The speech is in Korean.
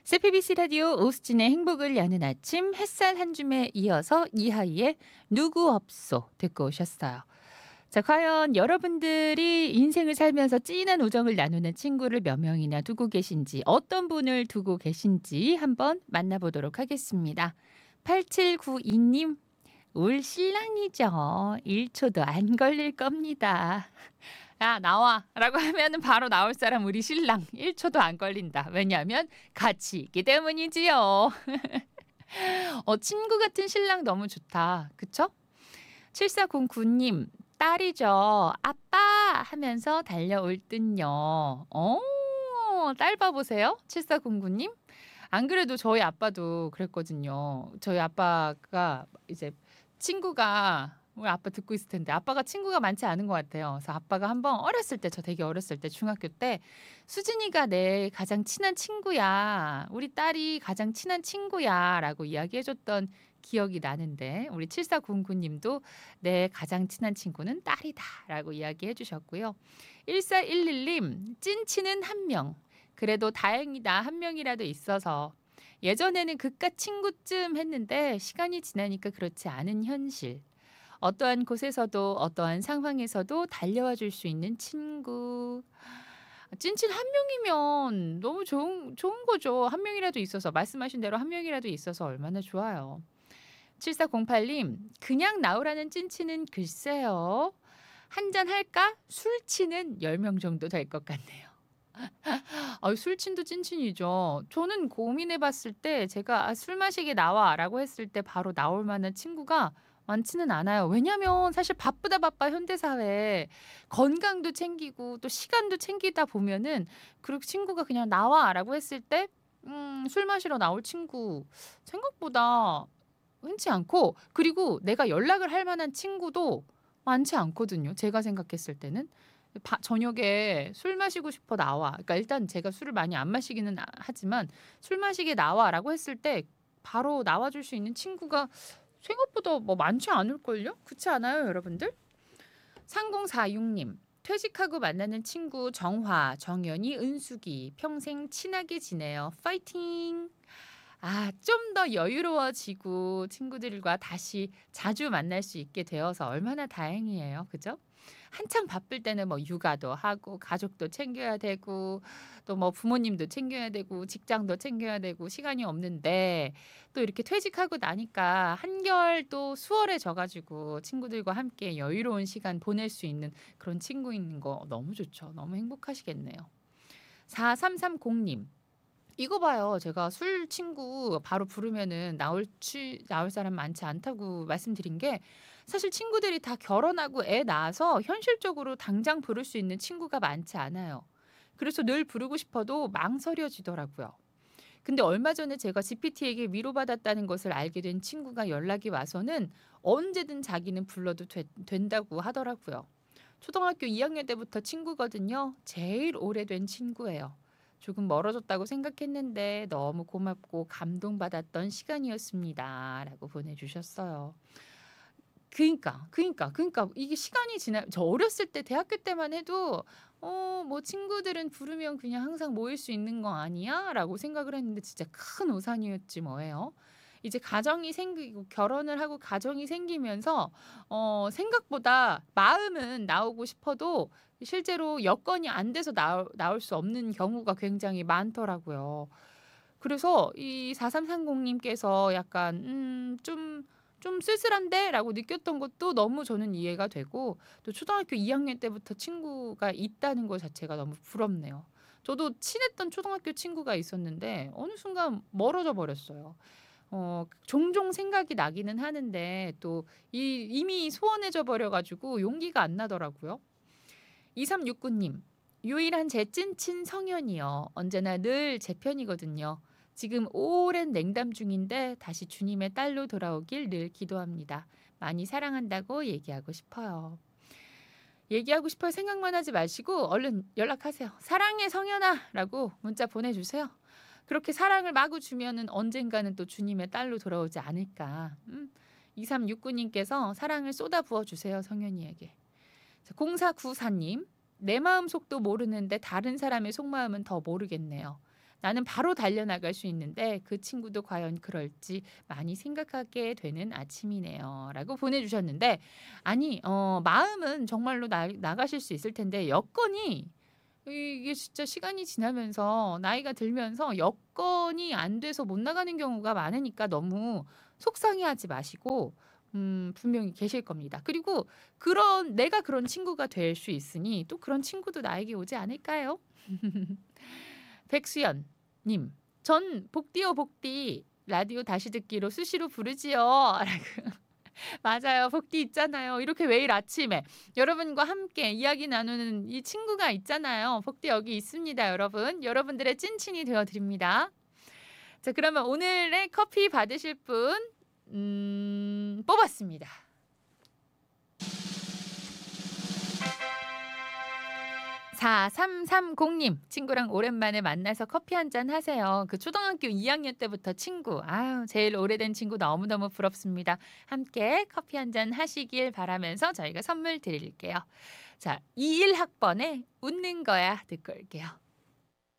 CBBC 라디오 오수진의 행복을 여는 아침 햇살 한 줌에 이어서 이하이의 누구 없소 듣고 오셨어요. 자, 과연 여러분들이 인생을 살면서 진한 우정을 나누는 친구를 몇 명이나 두고 계신지, 어떤 분을 두고 계신지 한번 만나보도록 하겠습니다. 8792님, 올 신랑이죠. 1초도 안 걸릴 겁니다. 야, 나와. 라고 하면은 바로 나올 사람 우리 신랑. 1초도 안 걸린다. 왜냐하면 같이 있기 때문이지요. 친구 같은 신랑 너무 좋다. 그쵸? 7409님, 딸이죠. 아빠! 하면서 달려올 듯요. 딸 봐보세요. 7409님. 안 그래도 저희 아빠도 그랬거든요. 저희 아빠가 이제 친구가 우리 아빠 듣고 있을 텐데 아빠가 친구가 많지 않은 것 같아요. 그래서 아빠가 한번 어렸을 때, 저 되게 어렸을 때 중학교 때 수진이가 내 가장 친한 친구야. 우리 딸이 가장 친한 친구야라고 이야기해줬던 기억이 나는데 우리 7409님도 내 가장 친한 친구는 딸이다라고 이야기해 주셨고요. 1411님, 찐친은 한 명. 그래도 다행이다. 한 명이라도 있어서. 예전에는 그깟 친구쯤 했는데 시간이 지나니까 그렇지 않은 현실. 어떠한 곳에서도 어떠한 상황에서도 달려와 줄 수 있는 친구. 찐친 한 명이면 너무 좋은 거죠. 한 명이라도 있어서. 말씀하신 대로 한 명이라도 있어서 얼마나 좋아요. 7408님, 그냥 나오라는 찐친은 글쎄요. 한잔 할까? 술친은 10명 정도 될 것 같네요. 술친도 찐친이죠. 저는 고민해 봤을 때 제가 술 마시게 나와라고 했을 때 바로 나올 만한 친구가 많지는 않아요. 왜냐면 사실 바쁘다 바빠 현대사회 건강도 챙기고 또 시간도 챙기다 보면은 그 친구가 그냥 나와라고 했을 때 술 마시러 나올 친구 생각보다 흔치 않고, 그리고 내가 연락을 할 만한 친구도 많지 않거든요. 제가 생각했을 때는. 저녁에 술 마시고 싶어 나와. 그러니까 일단 제가 술을 많이 안 마시기는 하지만 술 마시게 나와라고 했을 때 바로 나와줄 수 있는 친구가 생각보다 뭐 많지 않을걸요? 그렇지 않아요, 여러분들? 3046님. 퇴직하고 만나는 친구 정화, 정연이, 은숙이 평생 친하게 지내요. 파이팅! 좀 더 여유로워지고 친구들과 다시 자주 만날 수 있게 되어서 얼마나 다행이에요. 그죠? 한창 바쁠 때는 뭐 육아도 하고 가족도 챙겨야 되고 또 뭐 부모님도 챙겨야 되고 직장도 챙겨야 되고 시간이 없는데, 또 이렇게 퇴직하고 나니까 한결 또 수월해져 가지고 친구들과 함께 여유로운 시간 보낼 수 있는 그런 친구 있는 거 너무 좋죠. 너무 행복하시겠네요. 4330님. 이거 봐요. 제가 술 친구 바로 부르면은 나올 사람 많지 않다고 말씀드린 게, 사실 친구들이 다 결혼하고 애 낳아서 현실적으로 당장 부를 수 있는 친구가 많지 않아요. 그래서 늘 부르고 싶어도 망설여지더라고요. 근데 얼마 전에 제가 GPT에게 위로받았다는 것을 알게 된 친구가 연락이 와서는 언제든 자기는 불러도 된다고 하더라고요. 초등학교 2학년 때부터 친구거든요. 제일 오래된 친구예요. 조금 멀어졌다고 생각했는데 너무 고맙고 감동받았던 시간이었습니다. 라고 보내주셨어요. 그러니까 이게 시간이 저 어렸을 때 대학교 때만 해도 뭐 친구들은 부르면 그냥 항상 모일 수 있는 거 아니야? 라고 생각을 했는데 진짜 큰 우산이었지 뭐예요. 이제 가정이 생기고 결혼을 하고 가정이 생기면서 생각보다 마음은 나오고 싶어도 실제로 여건이 안 돼서 나올 수 없는 경우가 굉장히 많더라고요. 그래서 이 4330님께서 약간 좀 쓸쓸한데라고 느꼈던 것도 너무 저는 이해가 되고, 또 초등학교 2학년 때부터 친구가 있다는 것 자체가 너무 부럽네요. 저도 친했던 초등학교 친구가 있었는데 어느 순간 멀어져 버렸어요. 종종 생각이 나기는 하는데 또 이미 소원해져 버려 가지고 용기가 안 나더라고요. 2369님. 유일한 제 찐친 성현이요. 언제나 늘 제 편이거든요. 지금 오랜 냉담 중인데 다시 주님의 딸로 돌아오길 늘 기도합니다. 많이 사랑한다고 얘기하고 싶어요. 얘기하고 싶어요 생각만 하지 마시고 얼른 연락하세요. 사랑해 성현아 라고 문자 보내주세요. 그렇게 사랑을 마구 주면은 언젠가는 또 주님의 딸로 돌아오지 않을까. 2369님께서 사랑을 쏟아 부어주세요 성현이에게. 0494님. 내 마음 속도 모르는데 다른 사람의 속마음은 더 모르겠네요. 나는 바로 달려나갈 수 있는데 그 친구도 과연 그럴지 많이 생각하게 되는 아침이네요. 라고 보내주셨는데, 아니, 마음은 정말로 나가실 수 있을 텐데, 여건이, 이게 진짜 시간이 지나면서, 나이가 들면서 여건이 안 돼서 못 나가는 경우가 많으니까 너무 속상해하지 마시고, 분명히 계실 겁니다. 그리고 내가 그런 친구가 될 수 있으니 또 그런 친구도 나에게 오지 않을까요? 백수연 님. 전 복디요 복디 라디오 다시 듣기로 수시로 부르지요. 라고. 맞아요. 복디 있잖아요. 이렇게 매일 아침에 여러분과 함께 이야기 나누는 이 친구가 있잖아요. 복디 여기 있습니다, 여러분. 여러분들의 찐친이 되어 드립니다. 자, 그러면 오늘의 커피 받으실 분 뽑았습니다. 4330님, 친구랑 오랜만에 만나서 커피 한잔 하세요. 그 초등학교 2학년 때부터 친구. 아유, 제일 오래된 친구 너무너무 부럽습니다. 함께 커피 한잔 하시길 바라면서 저희가 선물 드릴게요. 자, 21학번에 웃는 거야 듣고 올게요.